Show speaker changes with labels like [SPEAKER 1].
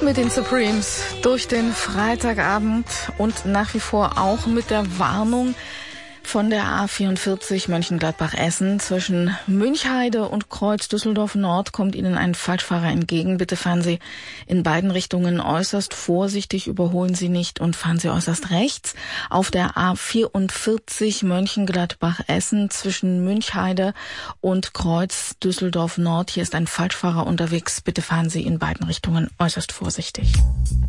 [SPEAKER 1] Mit den Supremes durch den Freitagabend und nach wie vor auch mit der Warnung von der A44 Mönchengladbach-Essen. Zwischen Münchheide und Kreuz Düsseldorf-Nord kommt Ihnen ein Falschfahrer entgegen. Bitte fahren Sie in beiden Richtungen äußerst vorsichtig, überholen Sie nicht und fahren Sie äußerst rechts. Auf der A44 Mönchengladbach-Essen zwischen Münchheide und Kreuz Düsseldorf-Nord. Hier ist ein Falschfahrer unterwegs. Bitte fahren Sie in beiden Richtungen äußerst vorsichtig.